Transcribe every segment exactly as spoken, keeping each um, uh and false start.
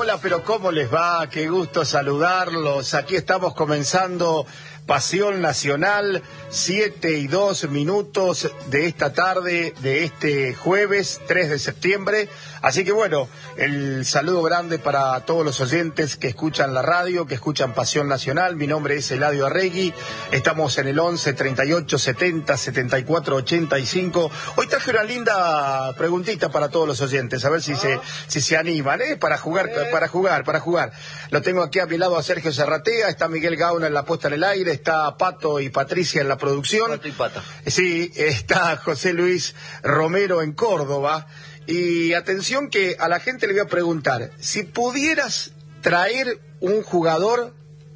Hola, pero ¿cómo les va? Qué gusto saludarlos. Aquí estamos comenzando Pasión Nacional, siete y dos minutos de esta tarde, de este jueves tres de septiembre. Así que bueno, el saludo grande para todos los oyentes que escuchan la radio, que escuchan Pasión Nacional. Mi nombre es Eladio Arregui. Estamos en el once, treinta y ocho, setenta, setenta y cuatro, ochenta y cinco. Hoy traje una linda preguntita para todos los oyentes, a ver si, ah. se, si se animan, ¿eh? Para jugar, eh. para jugar, para jugar. Lo tengo aquí a mi lado a Sergio Serratea, está Miguel Gauna en la puesta en el aire, está Pato y Patricia en la producción. Pato y Pata. Sí, está José Luis Romero en Córdoba. Y atención que a la gente le voy a preguntar, si pudieras traer un jugador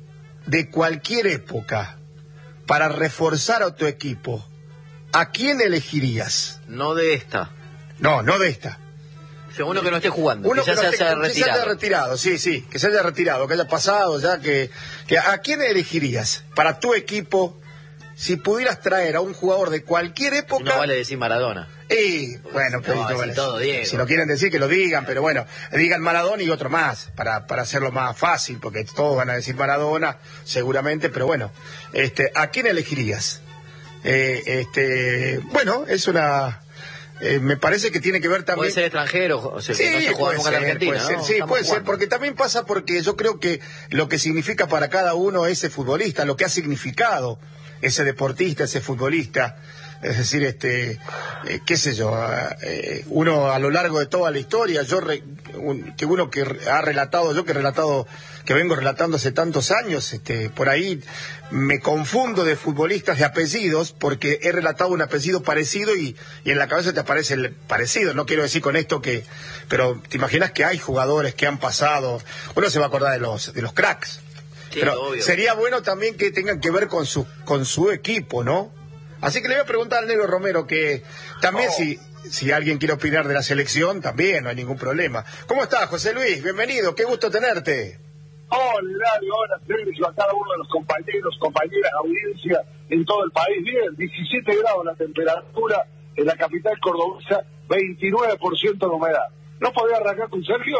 de cualquier época para reforzar a tu equipo, ¿a quién elegirías? No de esta. No, no de esta. O sea, uno que no esté jugando, uno que ya que no se esté, haya que retirado. se haya retirado, sí, sí, que se haya retirado, que haya pasado ya, que, que ¿a quién elegirías para tu equipo si pudieras traer a un jugador de cualquier época? No vale decir Maradona. Y bueno, pero no, vale. todo Diego. Si lo quieren decir, que lo digan, pero bueno, digan Maradona y otro más, para, para hacerlo más fácil, porque todos van a decir Maradona, seguramente, pero bueno, este, ¿a quién elegirías? Eh, este, bueno, es una... Eh, me parece que tiene que ver también... Puede ser extranjero, o sea, sí, que no se juega nunca en Argentina, puede ser, ¿no? sí, Estamos puede jugando. ser, porque también pasa porque yo creo que lo que significa para cada uno ese futbolista, lo que ha significado ese deportista, ese futbolista, es decir, este, eh, qué sé yo, eh, uno a lo largo de toda la historia, yo re, un, que uno que ha relatado, yo que he relatado, que vengo relatando hace tantos años, este, por ahí me confundo de futbolistas de apellidos, porque he relatado un apellido parecido y, y en la cabeza te aparece el parecido. No quiero decir con esto que, pero te imaginas que hay jugadores que han pasado, uno se va a acordar de los, de los cracks. Sí, pero obvio. Sería bueno también que tengan que ver con su, con su equipo, ¿no? Así que le voy a preguntar al Negro Romero que también oh. si, si alguien quiere opinar de la selección, también no hay ningún problema. ¿Cómo estás, José Luis? Bienvenido, qué gusto tenerte. Hola, hola, Sergio, a cada uno de los compañeros, compañeras, audiencia en todo el país. Bien, diecisiete grados la temperatura en la capital cordobesa, veintinueve por ciento de humedad. ¿No podía arrancar con Sergio?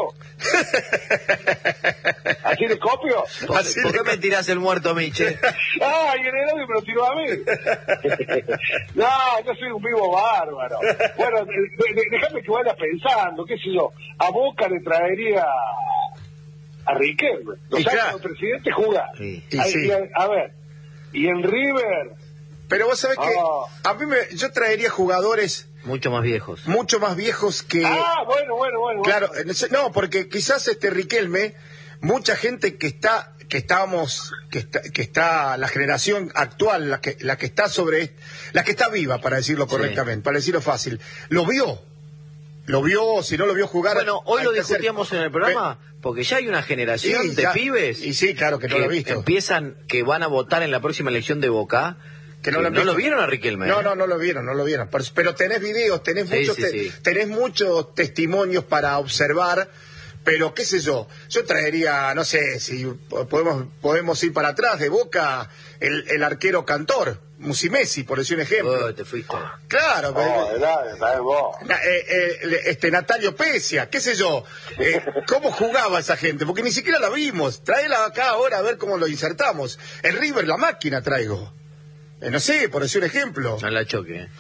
¿Así le copio? ¿Por, Así ¿por le qué me tirás el muerto, Miche? ¡Ah, y en el audio me lo tiró a mí! No, yo soy un vivo bárbaro. Bueno, de, de, déjame que vaya pensando, qué sé yo, a Boca le traería a Riquelme. Los Y años claro. del presidente juega. Y, y Ahí, sí. y a, a ver, y en River... Pero vos sabés que Oh. a mí me, yo traería jugadores Mucho más viejos. mucho más viejos que... Ah, bueno, bueno, bueno. Claro, bueno. no, porque quizás este Riquelme, mucha gente que está, que estamos, que está, que está la generación actual, la que, la que está sobre, la que está viva, para decirlo correctamente, sí. Para decirlo fácil, lo vio, lo vio, si no lo vio jugar. Bueno, hoy lo tercer... discutíamos en el programa, porque ya hay una generación sí, de ya, pibes y sí, claro que no que lo he visto. empiezan, que van a votar en la próxima elección de Boca. Que no, que lo, no lo vieron a Riquelme. No, no, no lo vieron, no lo vieron. Pero, pero tenés videos, tenés, sí, muchos, sí, te, sí. tenés muchos testimonios para observar, pero qué sé yo, yo traería, no sé, si podemos podemos ir para atrás de Boca, el, el arquero Cantor, Musimesi, por decir un ejemplo. Oh, te fuiste. Claro, Oh, pero, dale, dale vos. na- eh, eh, este Natalio Pesia, qué sé yo, eh, cómo jugaba esa gente, porque ni siquiera la vimos. Tráela acá ahora a ver cómo lo insertamos. El River, la máquina traigo. Eh, no sé, por decir un ejemplo. No la choque. ¿eh?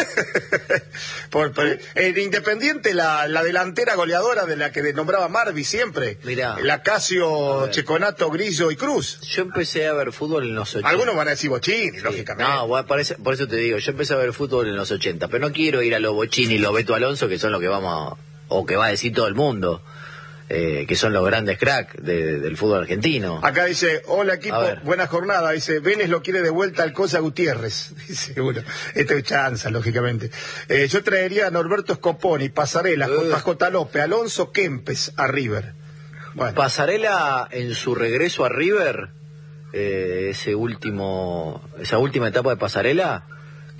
por, por, en Independiente, la, la delantera goleadora de la que nombraba Marvi siempre. Mirá. La Casio, Checonato, Grillo y Cruz. Yo empecé a ver fútbol en los ochenta. Algunos van a decir Bochini, lógicamente. No, bueno, por, eso, por eso te digo, yo empecé a ver fútbol en los ochenta, pero no quiero ir a los Bochini y los Beto Alonso, que son lo que vamos a, o que va a decir todo el mundo, eh, que son los grandes cracks de, del fútbol argentino. Acá dice, hola equipo, A ver. buena jornada. Dice, Vélez lo quiere de vuelta al Cosa Gutiérrez. Dice uno, esto es chanza, lógicamente. Eh, yo traería a Norberto Scoponi, Pasarela, Uh. J J. López, Alonso Kempes a River. Bueno, Pasarela en su regreso a River, eh, ese último, esa última etapa de Pasarela,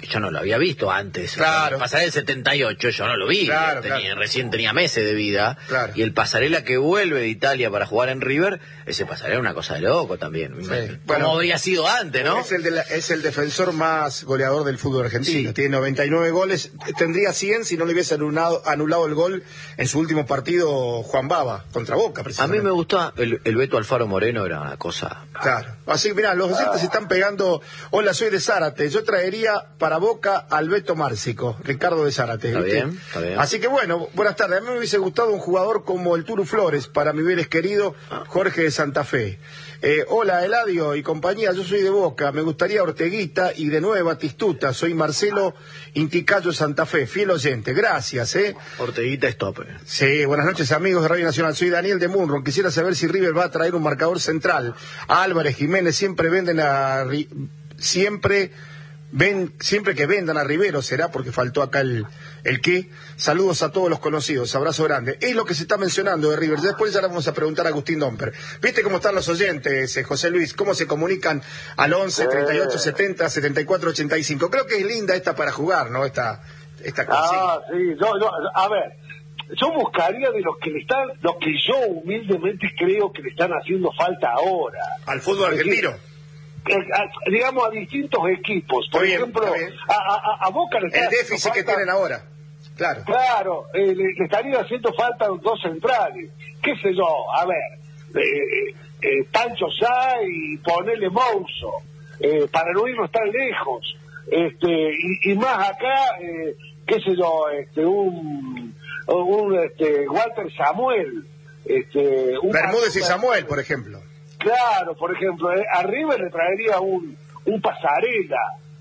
que yo no lo había visto antes. Claro. El Pasarela del setenta y ocho yo no lo vi, Claro, tenía, claro. recién tenía meses de vida. Claro. Y el Pasarela que vuelve de Italia para jugar en River, ese Pasarela es una cosa de loco también. Sí. Como Bueno, había sido antes, ¿no? Es el, de la- es el defensor más goleador del fútbol argentino. Sí. Tiene noventa y nueve goles. Tendría cien si no le hubiese anulado, anulado el gol en su último partido Juan Baba, contra Boca, A precisamente. mí me gustó el, el Beto Alfaro Moreno, era una cosa... Claro. Así, mirá, los oyentes se están pegando. Hola, soy de Zárate. Yo traería para Boca al Beto Márcico, Ricardo de Zárate. Está ¿viste? bien, está bien. Así que bueno, buenas tardes. A mí me hubiese gustado un jugador como el Turu Flores, para mi Vélez querido Jorge de Santa Fe. Eh, hola, Eladio y compañía, yo soy de Boca. Me gustaría Orteguita y de nuevo Batistuta. Soy Marcelo Inticayo Santa Fe, fiel oyente. Gracias, ¿eh? Orteguita es tope. Sí, buenas noches amigos de Radio Nacional, soy Daniel de Munro. Quisiera saber si River va a traer un marcador central. A Álvarez, Jiménez, siempre venden a... Ri- Siempre... Ven, siempre que vendan a Rivero, será porque faltó acá el, el qué. Saludos a todos los conocidos, abrazo grande. Es lo que se está mencionando de River. Después ya le vamos a preguntar a Agustín Domper. ¿Viste cómo están los oyentes, eh, José Luis? ¿Cómo se comunican al once, treinta y ocho, setenta, setenta y cuatro, ochenta y cinco? Creo que es linda esta para jugar, ¿no? Esta, esta consigna. Ah, sí, yo, yo, a ver, yo buscaría de los que le están, los que yo humildemente creo que le están haciendo falta ahora. Al fútbol Es decir, argentino. eh, a- digamos a distintos equipos. Por Está bien, ejemplo, está bien. a, a, a Boca le está El haciendo déficit que falta- tienen ahora. Claro. Claro, eh, le, le estaría haciendo falta dos centrales. ¿Qué sé yo? A ver, eh, eh, Pancho Sá y ponerle Mouso, eh, para no irnos tan lejos. Este, y, y más acá, eh, qué sé yo, este, un, un este, Walter Samuel. Este, un Bermúdez y Samuel, por ejemplo. Claro, por ejemplo, eh, a River le traería un, un Pasarela,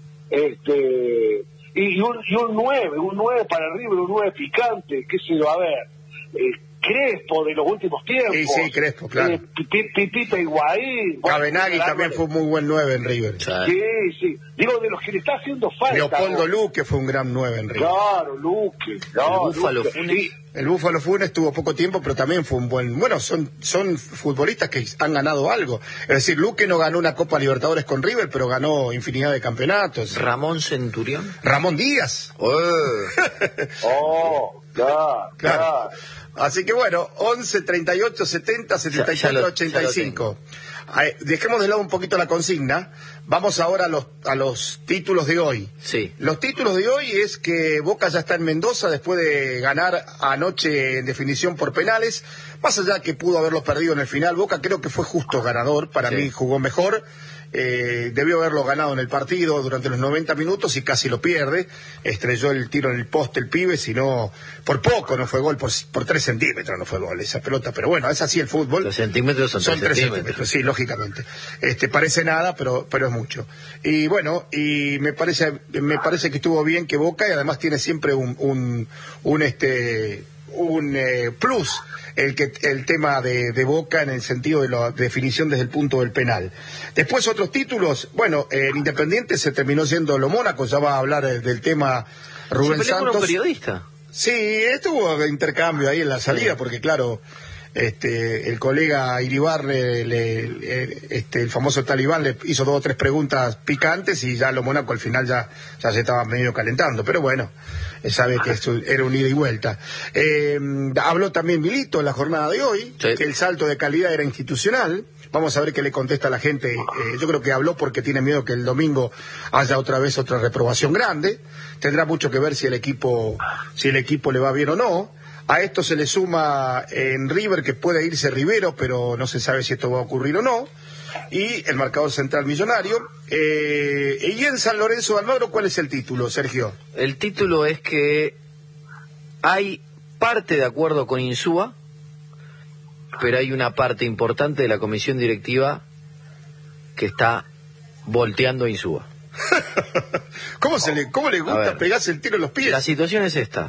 este, y, y un y un nueve, un nueve para River, un nueve picante, qué sé yo, a ver, eh, Crespo de los últimos tiempos. Sí, sí, Crespo, claro. Eh, Pi- Pipita Higuaín. bueno, Cabenagui también Álvarez. fue un muy buen nueve en River. Sí, sí, digo, de los que le está haciendo falta. Leopoldo ¿no? Luque fue un gran nueve en River. Claro, Luque. No, El Búfalo Luque. Funes. Sí. El Búfalo Funes tuvo poco tiempo, pero también fue un buen... Bueno, son son futbolistas que han ganado algo. Es decir, Luque no ganó una Copa Libertadores con River, pero ganó infinidad de campeonatos. Ramón Centurión. Ramón Díaz. Eh. Oh, claro, Claro. claro. Así que bueno, once, treinta y ocho, setenta, setenta y Ya- ya cuatro, lo- ochenta y ya lo cinco. Ay, dejemos de lado un poquito la consigna. Vamos ahora a los, a los títulos de hoy. Sí. Los títulos de hoy es que Boca ya está en Mendoza después de ganar anoche en definición por penales. Más allá que pudo haberlos perdido en el final, Boca creo que fue justo ganador. Para Sí. mí jugó mejor. Eh, debió haberlo ganado en el partido durante los noventa minutos y casi lo pierde. Estrelló el tiro en el poste el pibe, sino por poco no fue gol, por, por tres centímetros no fue gol esa pelota. Pero bueno, es así el fútbol. Los centímetros son, Son tres tres centímetros. centímetros, sí, lógicamente. Este, parece nada, pero, pero es mucho. Y bueno, y me parece, me parece que estuvo bien que Boca, y además tiene siempre un, un, un este, un eh, plus el que el tema de, de Boca en el sentido de la definición desde el punto del penal. Después otros títulos, bueno, eh, en Independiente se terminó siendo lo Mónaco, ya va a hablar eh, del tema Rubén ¿Se peleó con un Santos. periodista? Sí, estuvo intercambio ahí en la salida, porque claro, este, el colega Iribarne, le- le- este, el famoso talibán, le hizo dos o tres preguntas picantes y ya lo Mónaco al final ya, ya se estaba medio calentando, pero bueno, eh, sabe que esto era un ida y vuelta. Eh, habló también Milito en la jornada de hoy, Sí. que el salto de calidad era institucional. Vamos a ver qué le contesta a la gente. Eh, yo creo que habló porque tiene miedo que el domingo haya otra vez otra reprobación grande. Tendrá mucho que ver si el equipo, si el equipo le va bien o no. A esto se le suma eh, en River que puede irse Rivero, pero no se sabe si esto va a ocurrir o no. Y el marcador central millonario. Eh, y en San Lorenzo de Almagro, ¿cuál es el título, Sergio? El título es que hay parte de acuerdo con Insúa, pero hay una parte importante de la comisión directiva que está volteando a Insúa. ¿Cómo, se le, cómo le A gusta ver. pegarse el tiro en los pies? La situación es esta.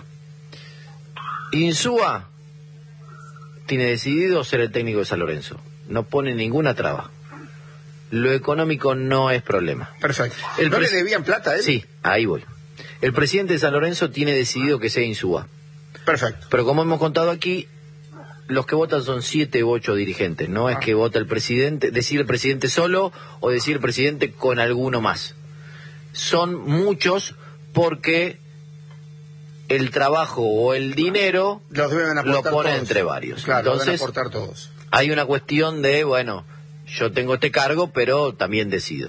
Insúa tiene decidido ser el técnico de San Lorenzo. No pone ninguna traba. Lo económico no es problema. Perfecto. El ¿No le pres- debían plata a él? Sí, ahí voy. El presidente de San Lorenzo tiene decidido que sea Insúa. Perfecto. Pero como hemos contado aquí, los que votan son siete u ocho dirigentes. No es Ah. que vota el presidente, decir el presidente solo o decir el presidente con alguno más. Son muchos porque el trabajo o el dinero Los deben lo aportar pone todos. entre varios. Claro, Entonces, deben aportar todos. hay una cuestión de, bueno, yo tengo este cargo, pero también decido.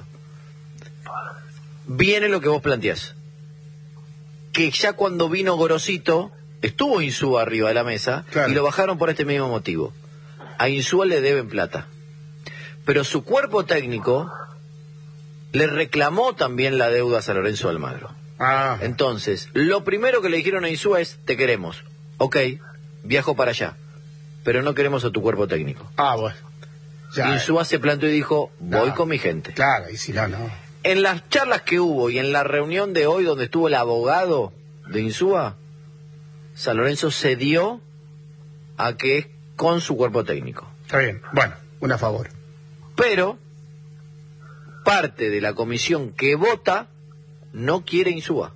Viene lo que vos planteás. Que ya cuando vino Gorosito, estuvo Insúa arriba de la mesa, claro, y lo bajaron por este mismo motivo. A Insúa le deben plata. Pero su cuerpo técnico le reclamó también la deuda a San Lorenzo de Almagro. Ah, Entonces, lo primero que le dijeron a Insúa es, te queremos. Ok, viajo para allá, pero no queremos a tu cuerpo técnico. ah bueno. Ya, Insúa se planteó y dijo, voy no, con mi gente. Claro, y si no, no. En las charlas que hubo y en la reunión de hoy donde estuvo el abogado de Insúa, San Lorenzo cedió a que es con su cuerpo técnico. Está bien, bueno, un a favor. Pero parte de la comisión que vota no quiere Insúa.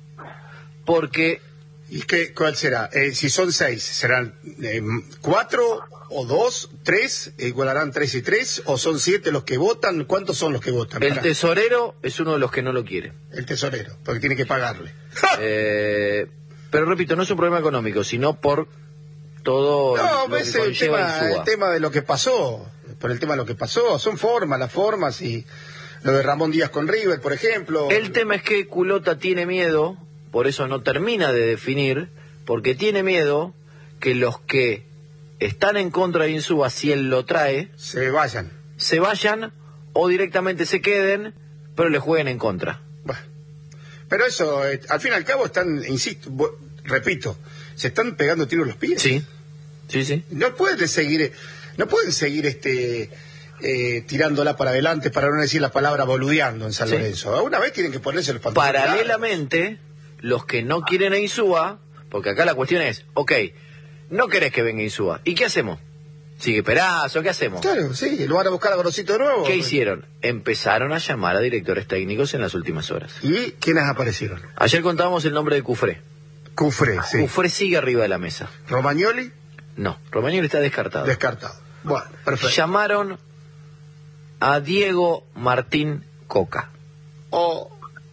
Porque ¿Y qué, cuál será? Eh, si son seis, ¿serán eh, cuatro o dos, tres? ¿Igualarán tres y tres? ¿O son siete los que votan? ¿Cuántos son los que votan? el Pará. tesorero es uno de los que no lo quiere. El tesorero, porque tiene que pagarle. Eh, pero repito, no es un problema económico, sino por todo No, lo es que el conlleva tema, Insúa. el tema de lo que pasó, por el tema de lo que pasó. Son formas, las formas, y lo de Ramón Díaz con River, por ejemplo. El tema es que Culota tiene miedo, por eso no termina de definir, porque tiene miedo que los que están en contra de Insúa, si él lo trae, Se vayan. se vayan o directamente se queden, pero le jueguen en contra. Bueno. Pero eso, eh, al fin y al cabo están, insisto, vo- repito, se están pegando tiros los pies. Sí, sí, sí. No pueden seguir, no pueden seguir este eh, tirándola para adelante, para no decir la palabra boludeando en San Sí. Lorenzo. Una vez tienen que ponerse los pantalones largos. Paralelamente, los que no quieren a Insúa, porque acá la cuestión es, ok, no querés que venga Insúa, ¿y qué hacemos? ¿Sigue Perazo? ¿Qué hacemos? Claro, sí, lo van a buscar a Gorosito de nuevo. ¿Qué hicieron? Empezaron a llamar a directores técnicos en las últimas horas. ¿Y quiénes aparecieron? Ayer contábamos el nombre de Cufré. Cufré, sí. Cufré sigue arriba de la mesa. Romagnoli, No, Romagnoli está descartado. descartado. Bueno, perfecto. Llamaron a Diego Martín Coca. O...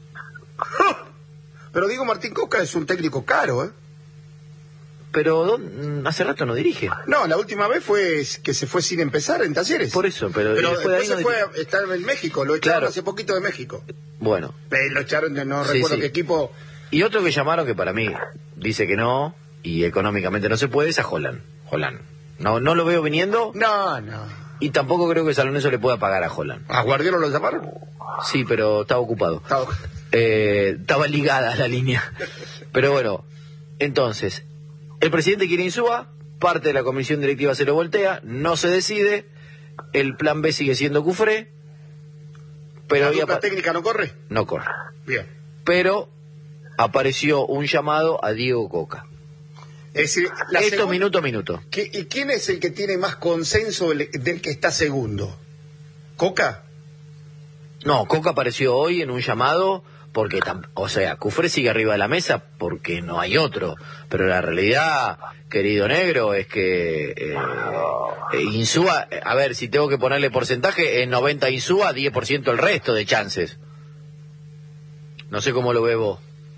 Pero Diego Martín Coca es un técnico caro, ¿eh? Pero ¿dónde? Hace rato no dirige. No, la última vez fue que se fue sin empezar en Talleres. Por eso, pero, Pero después de después ahí no se fue dirige. a estar en México, lo echaron Claro. hace poquito de México. Bueno, Eh, lo echaron, de- no Sí, recuerdo sí. qué equipo. y otro que llamaron que para mí dice que no y económicamente no se puede es a Holland. Holland. No, no lo veo viniendo No, no. y tampoco creo que San Lorenzo le pueda pagar a Holland. ¿A Guardiola lo llamaron? Sí, pero estaba ocupado. Estaba- Eh, estaba ligada la línea. Pero bueno, entonces, el presidente quiere Insúa, parte de la comisión directiva se lo voltea, no se decide, el plan B sigue siendo Cufré, pero ¿La había dupla pa- técnica no corre? no corre. Bien. Pero apareció un llamado a Diego Coca. Es decir, la Esto segunda- minuto a minuto. ¿Qué- ¿Y quién es el que tiene más consenso del, del que está segundo? ¿Coca? No, Coca apareció hoy en un llamado porque, tam- o sea, Cufré sigue arriba de la mesa porque no hay otro. Pero la realidad, querido negro, es que eh, eh, Insúa, eh, a ver, si tengo que ponerle porcentaje, es noventa Insúa, diez por ciento el resto de chances. No sé cómo lo ve vos.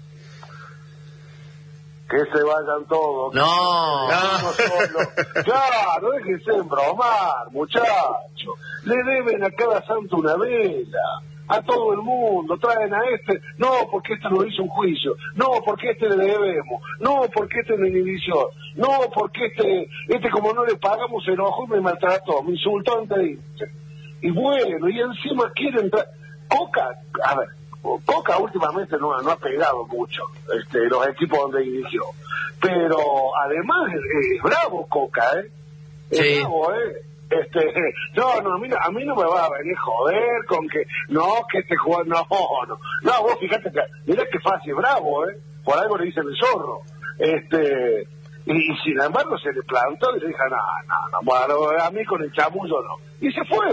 Que se vayan todos. No. Uno solo. Claro, déjense embromar, muchachos. Le deben a cada santo una vela. A todo el mundo. Traen a este. No, porque este lo hizo un juicio. No, porque este le debemos. No, porque este es inhibición. No, porque este, este como no le pagamos, se enojó y me maltrató. Me insultó antes de irse. Y bueno, y encima quieren... tra- Coca, a ver, Coca últimamente no, no ha pegado mucho, este, los equipos donde dirigió. Pero además es, es bravo Coca, ¿eh? Es Sí. bravo, ¿eh? Este, no, no, a mí, no- a mí no me va a venir joder con que, no, que este jugador, no, no. No, vos fíjate que, mirá que fácil, es bravo, ¿eh? Por algo le dicen el zorro. Este, y, y sin embargo se le plantó y le dijo, no, no, no, bueno, a mí con el chamullo no. Y se fue.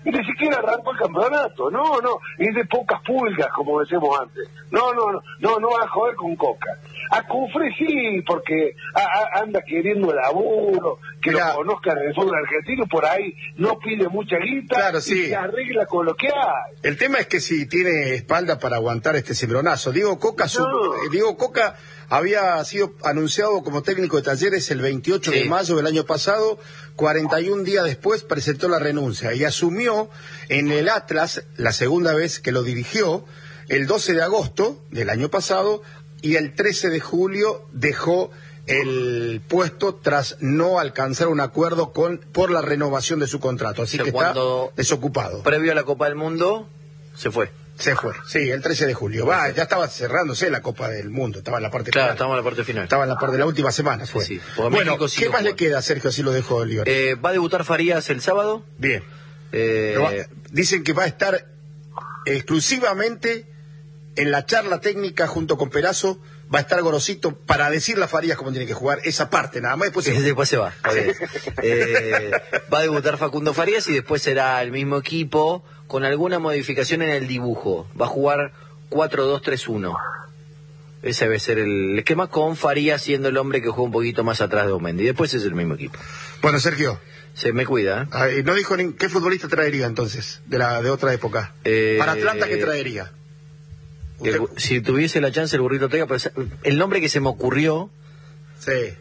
y ni siquiera arrancó el campeonato. No, no, es de pocas pulgas, como decíamos antes. No, no, no, no, no va a joder con Coca. A Cufré sí, porque a, a, anda queriendo laburo, que Mirá, lo conozcan en el fútbol argentino, por ahí no pide mucha guita, claro, y sí, se arregla con lo que hay. el tema es que si tiene espalda para aguantar este cimbronazo. Diego Coca, su, No. eh, Diego Coca había sido anunciado como técnico de Talleres el veintiocho Sí. de mayo del año pasado, cuarenta y un días después presentó la renuncia y asumió en el Atlas, la segunda vez que lo dirigió, el doce de agosto del año pasado, y el trece de julio dejó el puesto tras no alcanzar un acuerdo con por la renovación de su contrato. Así O sea, que cuando- está desocupado. Previo a la Copa del Mundo, se fue. Se fue, sí, el trece de julio. Va, ya estaba cerrándose la Copa del Mundo, estaba en la parte Claro, final. estamos en la parte final. Estaba en la parte de la última semana, fue. Sí, sí, porque Bueno, México sigue ¿qué más le jugando. queda, Sergio? Así lo dejo Oliver. Eh, va a debutar Farías el sábado. Bien. Eh, Lo va- dicen que va a estar exclusivamente en la charla técnica junto con Perazo. Va a estar Gorosito para decirle a Farías cómo tiene que jugar esa parte, nada más. Después se... después se va. Está bien. Eh, va a debutar Facundo Farías y después será el mismo equipo con alguna modificación en el dibujo. Va a jugar cuatro dos tres uno. Ese debe ser el esquema, con Farías siendo el hombre que juega un poquito más atrás de Omendi. Después es el mismo equipo. Bueno, Sergio, Se me cuida, ¿eh? ah, no dijo ni qué futbolista traería entonces, de la de otra época. Eh, Para Atlanta, ¿qué traería? El- Usted- si tuviese la chance el burrito Ortega, pero el nombre que se me ocurrió, Sí.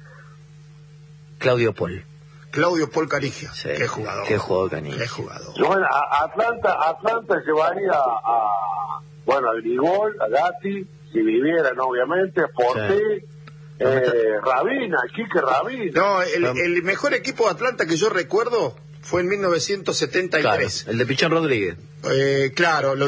Claudio Paul. Claudio Paul Canigia. Sí. Qué jugador. Qué jugador Canigia. Qué jugador. Y bueno, a- Atlanta, Atlanta llevaría a, bueno, a Grigol, a Gatti, si vivieran obviamente, Porté, eh, Rabina, Quique Rabina. No, el, el mejor equipo de Atlanta que yo recuerdo fue en mil novecientos setenta y Claro, tres. el de Pichón Rodríguez. Eh, claro, lo